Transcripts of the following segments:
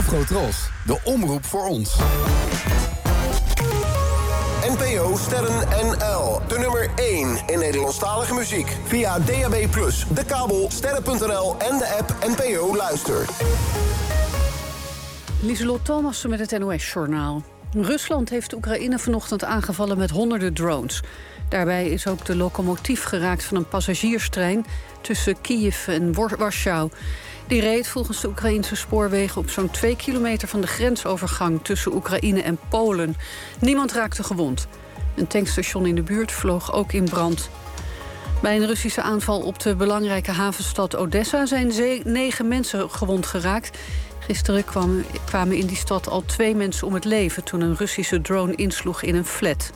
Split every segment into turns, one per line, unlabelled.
Afrotros, de omroep voor ons.
NPO Sterren NL. De nummer 1 in Nederlandstalige muziek. Via DAB+, de kabel, sterren.nl en de app NPO Luister.
Lieselot Thomassen met het NOS-journaal. Rusland heeft Oekraïne vanochtend aangevallen met honderden drones. Daarbij is ook de locomotief geraakt van een passagierstrein tussen Kiev en Warschau. Die reed volgens de Oekraïnse spoorwegen op zo'n 2 kilometer van de grensovergang tussen Oekraïne en Polen. Niemand raakte gewond. Een tankstation in de buurt vloog ook in brand. Bij een Russische aanval op de belangrijke havenstad Odessa zijn 9 mensen gewond geraakt. Gisteren kwamen in die stad al 2 mensen om het leven toen een Russische drone insloeg in een flat.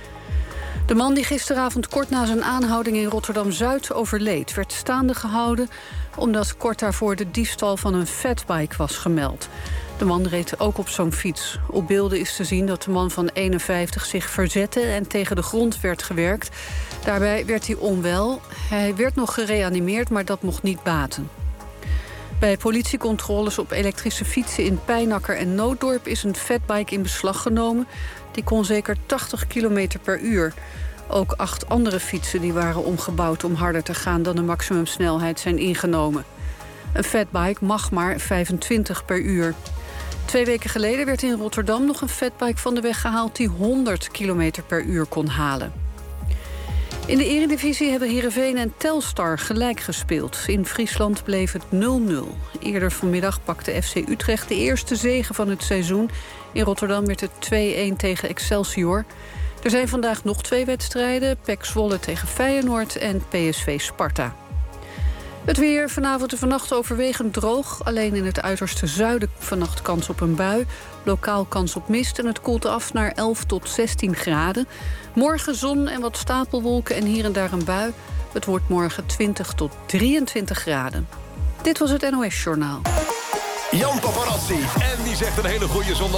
De man die gisteravond kort na zijn aanhouding in Rotterdam-Zuid overleed, werd staande gehouden omdat kort daarvoor de diefstal van een fatbike was gemeld. De man reed ook op zo'n fiets. Op beelden is te zien dat de man van 51 zich verzette en tegen de grond werd gewerkt. Daarbij werd hij onwel. Hij werd nog gereanimeerd, maar dat mocht niet baten. Bij politiecontroles op elektrische fietsen in Pijnakker en Nooddorp is een fatbike in beslag genomen. Die kon zeker 80 km per uur. Ook 8 andere fietsen die waren omgebouwd om harder te gaan dan de maximumsnelheid zijn ingenomen. Een fatbike mag maar 25 per uur. 2 weken geleden werd in Rotterdam nog een fatbike van de weg gehaald die 100 km per uur kon halen. In de Eredivisie hebben Heerenveen en Telstar gelijk gespeeld. In Friesland bleef het 0-0. Eerder vanmiddag pakte FC Utrecht de eerste zege van het seizoen. In Rotterdam werd het 2-1 tegen Excelsior. Er zijn vandaag nog 2 wedstrijden. PEC Zwolle tegen Feyenoord en PSV Sparta. Het weer vanavond en vannacht overwegend droog. Alleen in het uiterste zuiden vannacht kans op een bui. Lokaal kans op mist en het koelt af naar 11 tot 16 graden. Morgen zon en wat stapelwolken en hier en daar een bui. Het wordt morgen 20 tot 23 graden. Dit was het NOS Journaal.
Jan Paparazzi.
En die zegt een hele goede zondag.